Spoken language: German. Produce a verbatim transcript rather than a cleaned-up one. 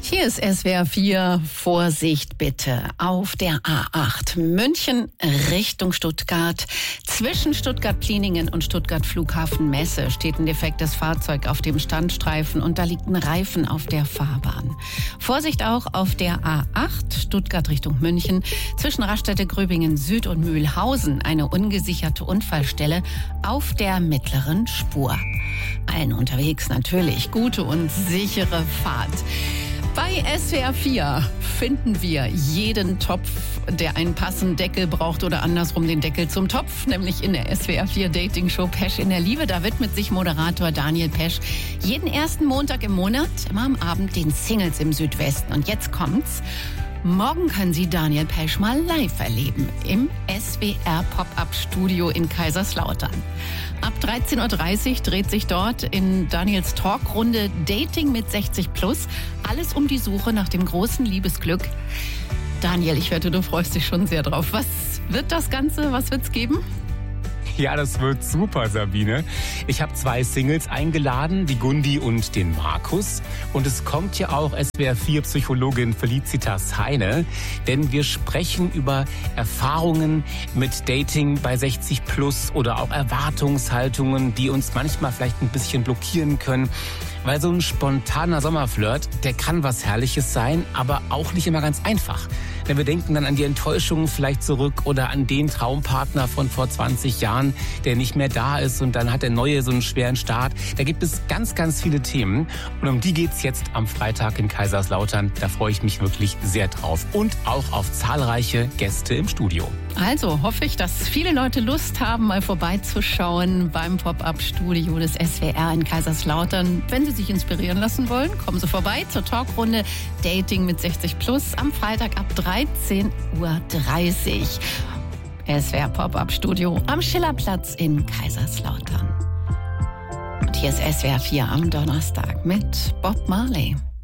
Hier ist S W R vier. Vorsicht bitte. Auf der A acht München Richtung Stuttgart. Zwischen Stuttgart-Pliningen und Stuttgart-Flughafen-Messe steht ein defektes Fahrzeug auf dem Standstreifen und da liegt ein Reifen auf der Fahrbahn. Vorsicht auch auf der A acht Stuttgart Richtung München. Zwischen Raststätte Gröbingen Süd und Mühlhausen eine ungesicherte Unfallstelle auf der mittleren Spur. Allen unterwegs natürlich gute und sichere Fahrt. Bei S W R vier finden wir jeden Topf, der einen passenden Deckel braucht oder andersrum den Deckel zum Topf, nämlich in der S W R vier Dating Show Pesch in der Liebe. Da widmet sich Moderator Daniel Pesch jeden ersten Montag im Monat, immer am Abend, den Singles im Südwesten. Und jetzt kommt's. Morgen können Sie Daniel Pesch mal live erleben im S W R Pop-Up-Studio in Kaiserslautern. Ab dreizehn Uhr dreißig dreht sich dort in Daniels Talkrunde Dating mit sechzig plus alles um die Suche nach dem großen Liebesglück. Daniel, ich wette, du freust dich schon sehr drauf. Was wird das Ganze? Was wird's geben? Ja, das wird super, Sabine. Ich habe zwei Singles eingeladen, die Gundi und den Markus. Und es kommt ja auch S W R vier Psychologin Felicitas Heine. Denn wir sprechen über Erfahrungen mit Dating bei sechzig plus oder auch Erwartungshaltungen, die uns manchmal vielleicht ein bisschen blockieren können. Weil so ein spontaner Sommerflirt, der kann was Herrliches sein, aber auch nicht immer ganz einfach. Denn wir denken dann an die Enttäuschungen vielleicht zurück oder an den Traumpartner von vor zwanzig Jahren, der nicht mehr da ist und dann hat der Neue so einen schweren Start. Da gibt es ganz, ganz viele Themen und um die geht's jetzt am Freitag in Kaiserslautern. Da freue ich mich wirklich sehr drauf und auch auf zahlreiche Gäste im Studio. Also hoffe ich, dass viele Leute Lust haben, mal vorbeizuschauen beim Pop-Up-Studio des S W R in Kaiserslautern. Wenn Sie sich inspirieren lassen wollen, kommen Sie vorbei zur Talkrunde Dating mit sechzig plus am Freitag ab dreizehn Uhr dreißig. S W R Pop-Up-Studio am Schillerplatz in Kaiserslautern. Und hier ist S W R vier am Donnerstag mit Bob Marley.